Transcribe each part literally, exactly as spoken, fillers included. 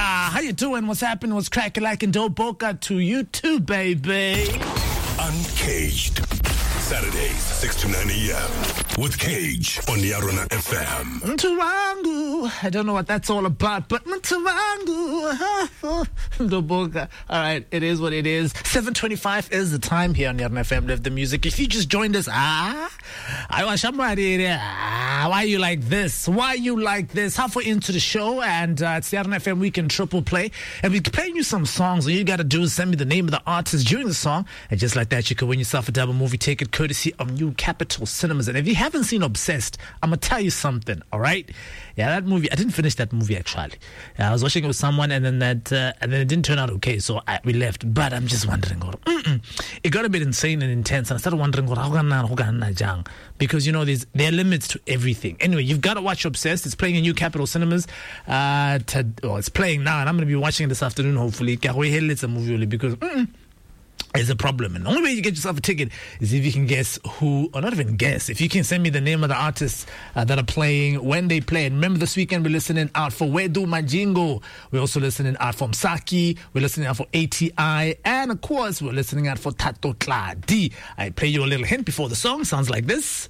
How you doing? What's happening? What's cracking like in Doboka to you too, baby? Uncaged. Saturdays, six to nine a.m. with Cage on Yarona F M. Mtuwangu. I don't know what that's all about, but Mtuwangu. Doboka. All right, it is what it is. seven twenty-five is the time here on Yarona F M. Live the music. If you just joined us, ah, I was somebody. Ah, why are you like this? Why are you like this? Halfway into the show, and uh, it's the Yarona F M Weekend Triple Play, and we're playing you some songs. All you got to do is send me the name of the artist during the song, and just like that, you can win yourself a double movie ticket courtesy of New Capital Cinemas. And if you haven't seen Obsessed, I'm gonna tell you something. All right, yeah, that movie. I didn't finish that movie actually. Yeah, I was watching it with someone, and then that, uh, and then it didn't turn out okay, so I, we left. But I'm just wondering, it got a bit insane and intense, and I started wondering, because you know, there's there are limits to everything. Anyway, you've got to watch Obsessed. It's playing in New Capital Cinemas. Uh, to, well, it's playing now, and I'm gonna be watching it this afternoon. Hopefully, it's a movie only because. Mm-mm. Is a problem, and the only way you get yourself a ticket is if you can guess who, or not even guess, if you can send me the name of the artists uh, that are playing when they play. And remember, this weekend we're listening out for Wedu Majingo, we're also listening out for Msaki, we're listening out for A T I, and of course we're listening out for Tato Tladi. I play you a little hint before the song. Sounds like this.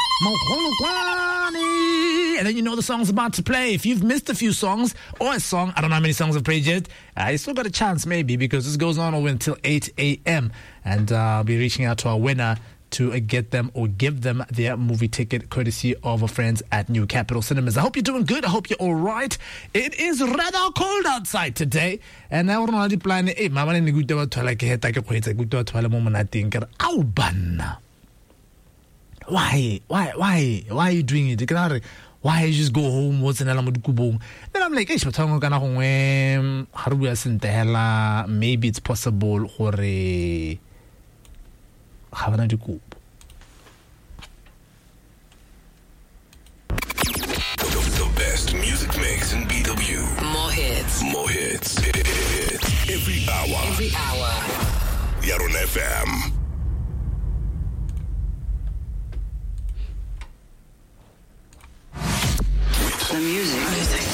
And then you know the song's about to play. If you've missed a few songs or a song, I don't know how many songs I've played yet, uh, you still got a chance maybe, because this goes on all until eight a.m. And uh, I'll be reaching out to our winner to uh, get them or give them their movie ticket courtesy of our friends at New Capital Cinemas. I hope you're doing good. I hope you're all right. It is rather cold outside today. And now we're on the plan. Hey, mama, ni gusto to like it like a quite a good to a moment. I think au banna. Why? Why? Why? Why are you doing it? Why you just go home? What's an element kubong? Then I'm like, maybe it's possible for a Havana to coop. The best music mix in B W. More hits. More hits. Every hour. Every hour. Yarona F M.